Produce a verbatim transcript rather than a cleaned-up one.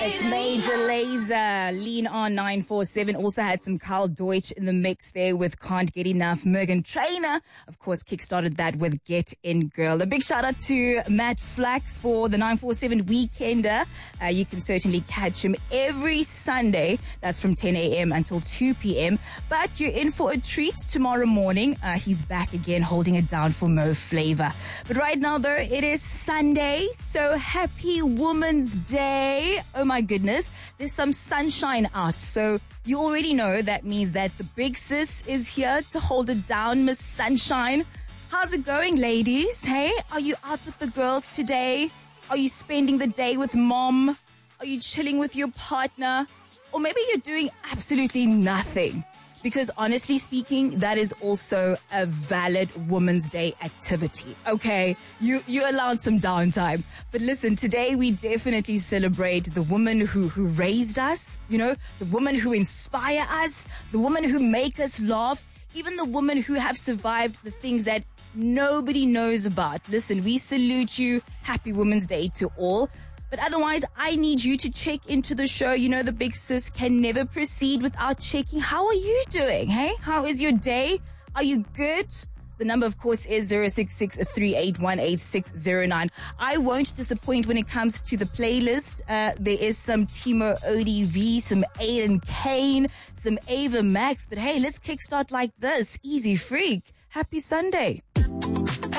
It's Major Lazer. Lean on nine four seven. Also had some Carl Deutsch in the mix there with Can't Get Enough. Megan Trainor, of course, kickstarted that with Get In Girl. A big shout out to Matt Flax for the nine four seven Weekender. Uh, you can certainly catch him every Sunday. That's from ten a.m. until two p.m. But you're in for a treat tomorrow morning. Uh, he's back again holding it down for Mo Flavor. But right now, though, it is Sunday. So happy Women's Day. Oh my goodness. There's some sunshine out. So you already know that means that the big sis is here to hold it down, Miss Sunshine. How's it going, ladies? Hey, are you out with the girls today? Are you spending the day with mom? Are you chilling with your partner? Or maybe you're doing absolutely nothing. Because honestly speaking, that is also a valid Women's Day activity. Okay, you, you're allowed some downtime. But listen, today we definitely celebrate the women who, who raised us, you know, the women who inspire us, the women who make us laugh, even the women who have survived the things that nobody knows about. Listen, we salute you. Happy Women's Day to all. But otherwise, I need you to check into the show. You know, the big sis can never proceed without checking. How are you doing? Hey, how is your day? Are you good? The number, of course, is zero six six, three eight one, eight six zero nine. I won't disappoint when it comes to the playlist. Uh, there is some Timo O D V, some Aiden Kane, some Ava Max. But hey, let's kickstart like this. Easy Freak. Happy Sunday.